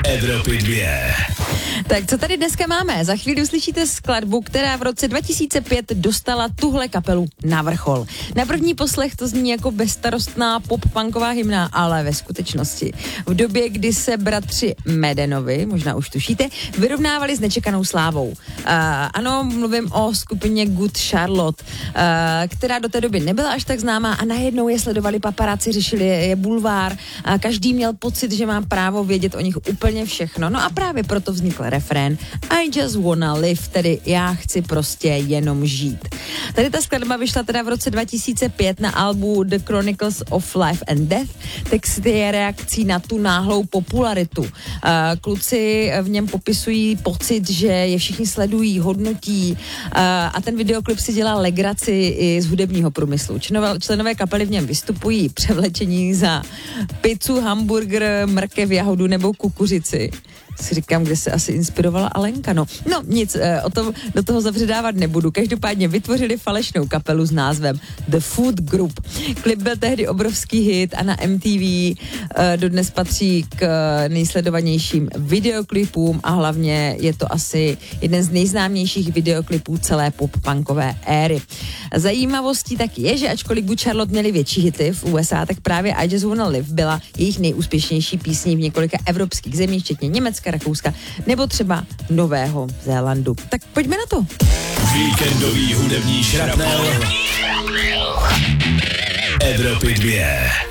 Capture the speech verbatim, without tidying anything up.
Evropy dvě. Tak co tady dneska máme? Za chvíli uslyšíte skladbu, která v roce dva tisíce pět dostala tuhle kapelu na vrchol. Na první poslech to zní jako bezstarostná pop-punková hymna, ale ve skutečnosti v době, kdy se bratři Madenovi, možná už tušíte, vyrovnávali s nečekanou slávou. Uh, ano, mluvím o skupině Good Charlotte, uh, která do té doby nebyla až tak známá a najednou je sledovali paparazzi, řešili je bulvár a každý měl pocit, že má právo vědět o nich úplně všechno. No a právě proto vznikl refrén I just wanna live, tedy já chci prostě jenom žít. Tady ta skladba vyšla teda v roce dva tisíce pět na albu The Chronicles of Life and Death. Text je reakcí na tu náhlou popularitu. Kluci v něm popisují pocit, že je všichni sledují, hodnotí a ten videoklip si dělá legraci i z hudebního průmyslu. Členové, členové kapely v něm vystupují převlečení za pizzu, hamburger, mrkev, jahodu nebo kukuřici. Si říkám, kde se asi inspirovala Alenka. No, no nic, o tom, do toho zavředávat nebudu. Každopádně vytvořili falešnou kapelu s názvem The Food Group. Klip byl tehdy obrovský hit a na M T V dodnes patří k nejsledovanějším videoklipům a hlavně je to asi jeden z nejznámějších videoklipů celé pop-punkové éry. Zajímavostí taky je, že ačkoliv Good Charlotte měli větší hity v U S A, tak právě I Just Wanna Live byla jejich nejúspěšnější písní v několika evropských zemích, včetně Německa, Rakouska nebo třeba Nového Zélandu. Tak pojďme na to. Víkendový hudební šrapnel Evropy dvě.